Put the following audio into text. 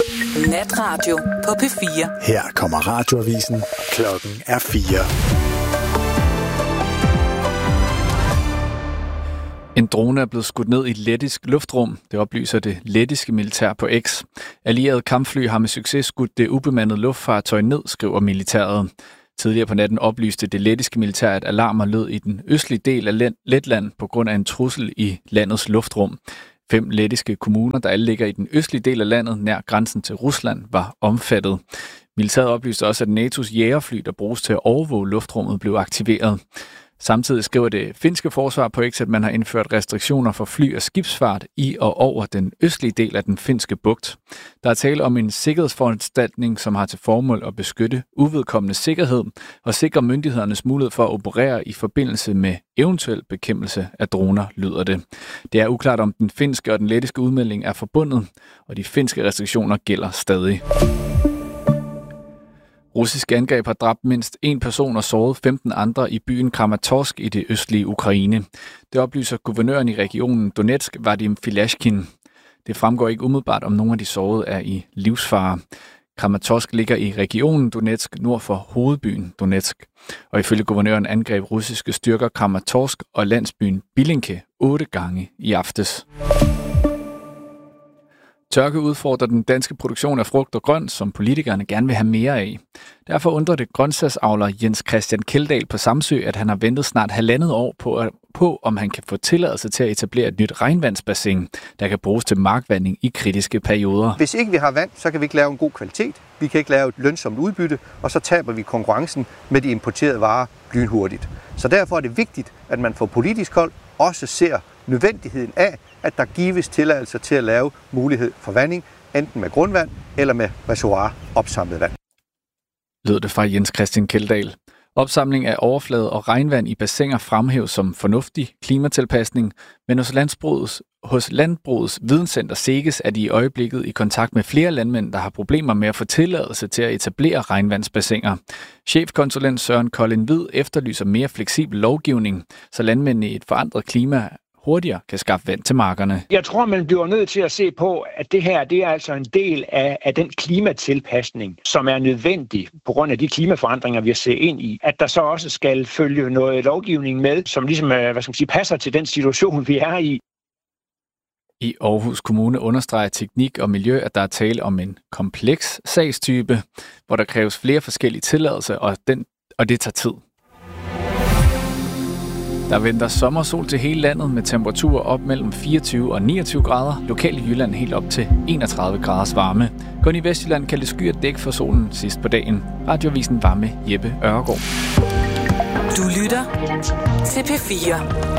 Natradio på P4. Her kommer radioavisen. Klokken er 4. En drone er blevet skudt ned i lettisk luftrum. Det oplyser det lettiske militær på X. Allierede kampfly har med succes skudt det ubemandede luftfartøj ned, skriver militæret. Tidligere på natten oplyste det lettiske militær, at alarmer lød i den østlige del af Letland på grund af en trussel i landets luftrum. 5 lettiske kommuner, der alle ligger i den østlige del af landet nær grænsen til Rusland, var omfattet. Militæret oplyste også, at NATO's jægerfly, der bruges til at overvåge luftrummet, blev aktiveret. Samtidig skriver det finske forsvar på X, at man har indført restriktioner for fly- og skibsfart i og over den østlige del af den finske bugt. Der er tale om en sikkerhedsforanstaltning, som har til formål at beskytte uvedkommende sikkerhed og sikre myndighedernes mulighed for at operere i forbindelse med eventuel bekæmpelse af droner, lyder det. Det er uklart, om den finske og den lettiske udmelding er forbundet, og de finske restriktioner gælder stadig. Russiske angreb har dræbt mindst 1 person og såret 15 andre i byen Kramatorsk i det østlige Ukraine. Det oplyser guvernøren i regionen Donetsk, Vadim Filashkin. Det fremgår ikke umiddelbart, om nogle af de sårede er i livsfare. Kramatorsk ligger i regionen Donetsk nord for hovedbyen Donetsk. Og ifølge guvernøren angreb russiske styrker Kramatorsk og landsbyen Bilinke 8 gange i aftes. Tørke udfordrer den danske produktion af frugt og grønt, som politikerne gerne vil have mere af. Derfor undrer det grøntsagsavler Jens Christian Kjeldahl på Samsø, at han har ventet snart 1,5 år på, om han kan få tilladelse til at etablere et nyt regnvandsbassin, der kan bruges til markvanding i kritiske perioder. Hvis ikke vi har vand, så kan vi ikke lave en god kvalitet. Vi kan ikke lave et lønsomt udbytte, og så taber vi konkurrencen med de importerede varer lynhurtigt. Så derfor er det vigtigt, at man fra politisk hold også ser nødvendigheden af, at der gives tilladelser til at lave mulighed for vanding, enten med grundvand eller med reservoir opsamlet vand. Lød det fra Jens Christian Kjeldahl. Opsamling af overflade og regnvand i bassiner fremhæves som fornuftig klimatilpasning, men hos Landbrugets Videnscenter SEGES er de i øjeblikket i kontakt med flere landmænd, der har problemer med at få tilladelse til at etablere regnvandsbassiner. Chefkonsulent Søren Kolding Hvid efterlyser mere fleksibel lovgivning, så landmændene i et forandret klima hurtigere kan skaffe vand til markerne. Jeg tror, man bliver nødt til at se på, at det her det er altså en del af den klimatilpasning, som er nødvendig på grund af de klimaforandringer, vi har set ind i. At der så også skal følge noget lovgivning med, som ligesom passer til den situation, vi er i. I Aarhus Kommune understreger teknik og miljø, at der er tale om en kompleks sagstype, hvor der kræves flere forskellige tilladelser, og det tager tid. Der venter sommersol til hele landet med temperaturer op mellem 24 og 29 grader. Lokalt i Jylland helt op til 31 graders varme. Kun i Vestjylland kan det sky og dække for solen sidst på dagen. Radioavisen var med Jeppe Ørgaard. Du lytter til P4.